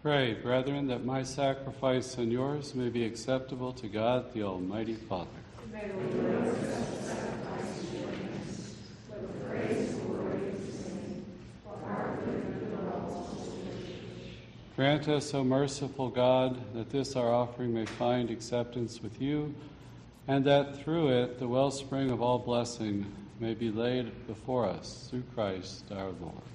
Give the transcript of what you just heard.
Pray, brethren, that my sacrifice and yours may be acceptable to God, the Almighty Father. May the Lord accept the sacrifice of your hands, for the praise and glory of his name, for our good and the good of all his church. Grant us, O merciful God, that this our offering may find acceptance with you, and that through it the wellspring of all blessing may be laid before us through Christ our Lord.